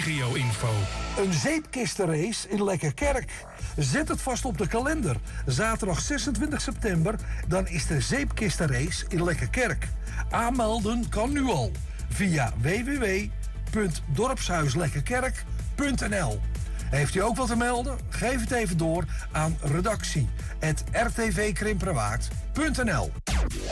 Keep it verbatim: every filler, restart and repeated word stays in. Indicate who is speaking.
Speaker 1: regio-info.
Speaker 2: Een zeepkistenrace in Lekkerkerk. Zet het vast op de kalender. Zaterdag zesentwintig september, dan is de zeepkistenrace in Lekkerkerk. Aanmelden kan nu al via w w w punt dorpshuislekkerkerk punt n l. Heeft u ook wat te melden? Geef het even door aan redactie at r t v krimperwaard punt n l.